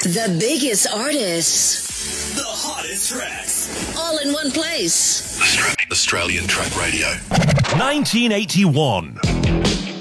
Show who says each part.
Speaker 1: The biggest artists.
Speaker 2: The hottest tracks.
Speaker 1: All in one place.
Speaker 2: Australian Track Radio.
Speaker 3: 1981.